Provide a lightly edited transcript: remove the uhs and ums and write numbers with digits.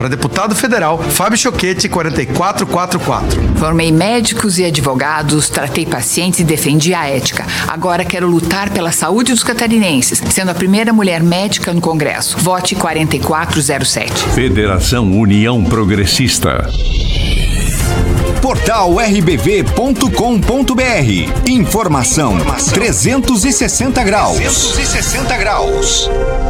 Para deputado federal, Fábio Choquete, 4444. Formei médicos e advogados, tratei pacientes e defendi a ética. Agora quero lutar pela saúde dos catarinenses, sendo a primeira mulher médica no Congresso. Vote 4407. Federação União Progressista. Portal rbv.com.br. Informação 360 graus.